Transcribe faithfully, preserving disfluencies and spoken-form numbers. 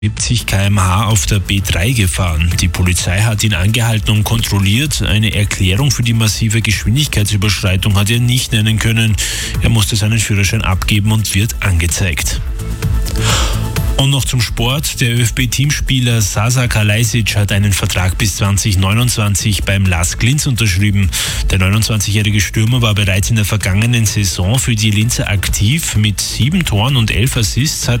siebzig Kilometer pro Stunde auf der B drei gefahren. Die Polizei hat ihn angehalten und kontrolliert. Eine Erklärung für die massive Geschwindigkeitsüberschreitung hat er nicht nennen können. Er musste seinen Führerschein abgeben und wird angezeigt. Und noch zum Sport. Der ÖFB-Teamspieler Sasa Kalajdzic hat einen Vertrag bis zwanzig neunundzwanzig beim Lask Linz unterschrieben. Der neunundzwanzigjährige Stürmer war bereits in der vergangenen Saison für die Linzer aktiv. Mit sieben Toren und elf Assists hat